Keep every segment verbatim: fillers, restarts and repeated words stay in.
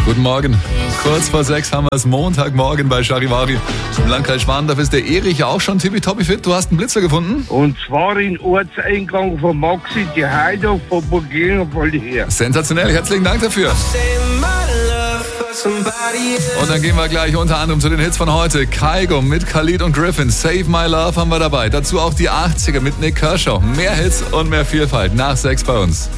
Guten Morgen. Kurz vor sechs haben wir es Montagmorgen bei Charivari. Im Landkreis Schwandorf ist der Erich auch schon tippitoppi fit. Du hast einen Blitzer gefunden? Und zwar in Ortseingang von Maxi, die Heide von Burgen voll her. Sensationell, herzlichen Dank dafür. Und dann gehen wir gleich unter anderem zu den Hits von heute. Kygo mit Khalid und Griffin. Save My Love haben wir dabei. Dazu auch die achtziger mit Nick Kershaw. Mehr Hits und mehr Vielfalt nach sechs bei uns.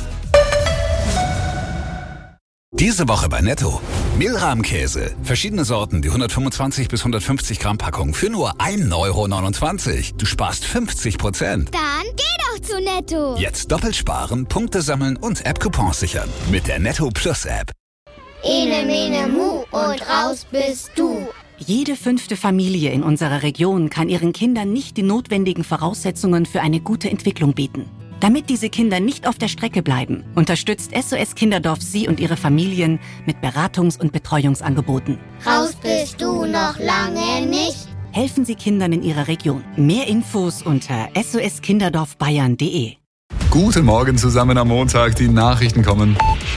Diese Woche bei Netto. Mehlrahmkäse. Verschiedene Sorten, die hundertfünfundzwanzig bis hundertfünfzig Gramm Packung für nur ein Euro neunundzwanzig. Du sparst fünfzig Prozent. Dann geh doch zu Netto. Jetzt doppelt sparen, Punkte sammeln und App-Coupons sichern. Mit der Netto Plus App. Ene, mene, mu und raus bist du. Jede fünfte Familie in unserer Region kann ihren Kindern nicht die notwendigen Voraussetzungen für eine gute Entwicklung bieten. Damit diese Kinder nicht auf der Strecke bleiben, unterstützt S O S Kinderdorf Sie und Ihre Familien mit Beratungs- und Betreuungsangeboten. Raus bist du noch lange nicht. Helfen Sie Kindern in Ihrer Region. Mehr Infos unter s o s kinderdorf bayern punkt de. Guten Morgen zusammen am Montag. Die Nachrichten kommen.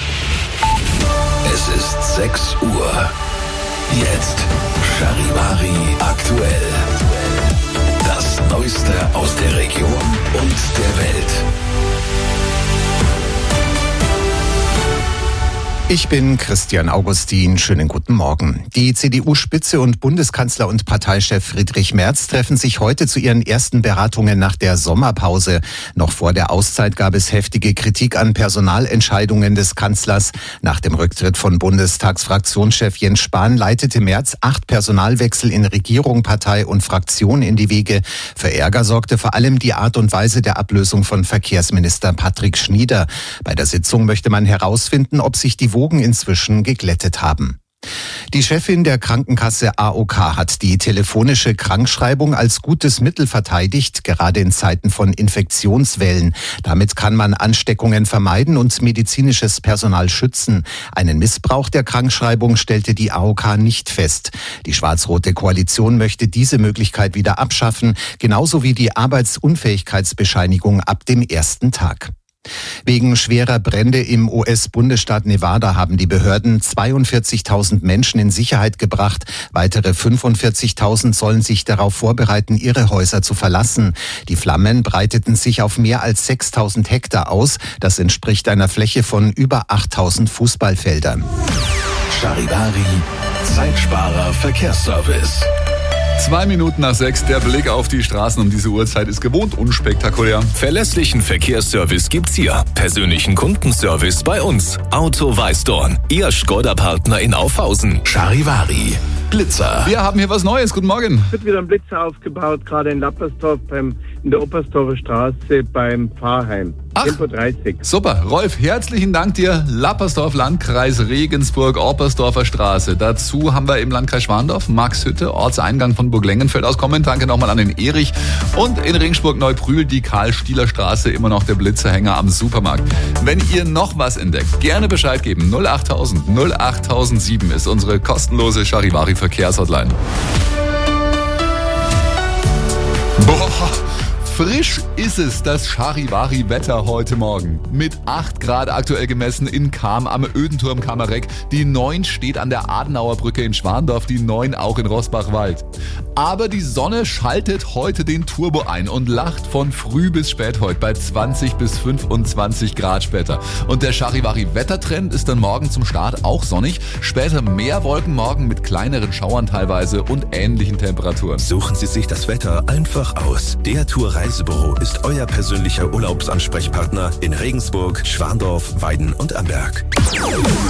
Es ist sechs Uhr. Jetzt Charivari aktuell. Das Neueste aus der Region und der Welt. Ich bin Christian Augustin. Schönen guten Morgen. Die C D U-Spitze und Bundeskanzler und Parteichef Friedrich Merz treffen sich heute zu ihren ersten Beratungen nach der Sommerpause. Noch vor der Auszeit gab es heftige Kritik an Personalentscheidungen des Kanzlers. Nach dem Rücktritt von Bundestagsfraktionschef Jens Spahn leitete Merz acht Personalwechsel in Regierung, Partei und Fraktion in die Wege. Für Ärger sorgte vor allem die Art und Weise der Ablösung von Verkehrsminister Patrick Schnieder. Bei der Sitzung möchte man herausfinden, ob sich die Wogen inzwischen geglättet haben. Die Chefin der Krankenkasse A O K hat die telefonische Krankschreibung als gutes Mittel verteidigt, gerade in Zeiten von Infektionswellen. Damit kann man Ansteckungen vermeiden und medizinisches Personal schützen. Einen Missbrauch der Krankschreibung stellte die A O K nicht fest. Die schwarz-rote Koalition möchte diese Möglichkeit wieder abschaffen, genauso wie die Arbeitsunfähigkeitsbescheinigung ab dem ersten Tag. Wegen schwerer Brände im U S-Bundesstaat Nevada haben die Behörden zweiundvierzigtausend Menschen in Sicherheit gebracht. Weitere fünfundvierzigtausend sollen sich darauf vorbereiten, ihre Häuser zu verlassen. Die Flammen breiteten sich auf mehr als sechstausend Hektar aus. Das entspricht einer Fläche von über achttausend Fußballfeldern. Charivari, Zeitsparer Verkehrsservice. Zwei Minuten nach sechs, der Blick auf die Straßen um diese Uhrzeit ist gewohnt unspektakulär. Verlässlichen Verkehrsservice gibt's hier. Persönlichen Kundenservice bei uns. Auto Weißdorn, Ihr Skoda-Partner in Aufhausen. Charivari, Blitzer. Wir haben hier was Neues. Guten Morgen. Es wird wieder ein Blitzer aufgebaut, gerade in Lappersdorf beim, in der Oppersdorfer Straße beim Pfarrheim. Ach, Tempo dreißig. Super. Rolf, herzlichen Dank dir. Lappersdorf, Landkreis Regensburg, Oppersdorfer Straße. Dazu haben wir im Landkreis Schwandorf, Maxhütte, Ortseingang von Burglengenfeld aus kommen. Danke nochmal an den Erich. Und in Regensburg-Neubrühl die Karl-Stieler-Straße, immer noch der Blitzerhänger am Supermarkt. Wenn ihr noch was entdeckt, gerne Bescheid geben. null achttausend null achttausendsieben ist unsere kostenlose Charivari-Verkehrshotline. Boah. Frisch ist es, das Charivari-Wetter heute Morgen. Mit acht Grad aktuell gemessen in Cham am Ödenturm Kamerek. Die neun steht an der Adenauer Brücke in Schwandorf, die neun auch in Rosbachwald. Aber die Sonne schaltet heute den Turbo ein und lacht von früh bis spät heute bei zwanzig bis fünfundzwanzig Grad später. Und der Charivari-Wettertrend ist dann morgen zum Start auch sonnig. Später mehr Wolken morgen mit kleineren Schauern teilweise und ähnlichen Temperaturen. Suchen Sie sich das Wetter einfach aus. Der Tour-Reisebüro ist euer persönlicher Urlaubsansprechpartner in Regensburg, Schwandorf, Weiden und Amberg.